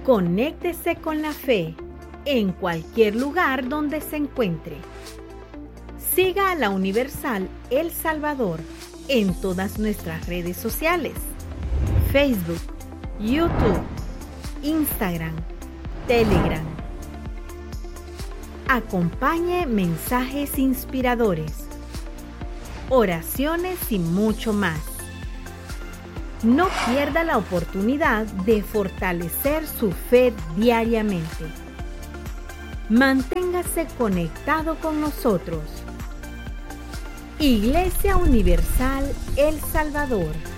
Conéctese con la fe en cualquier lugar donde se encuentre. Siga a la Universal El Salvador en todas nuestras redes sociales: Facebook, YouTube, Instagram, Telegram. Acompañe mensajes inspiradores, oraciones y mucho más. No pierda la oportunidad de fortalecer su fe diariamente. Manténgase conectado con nosotros. Iglesia Universal El Salvador.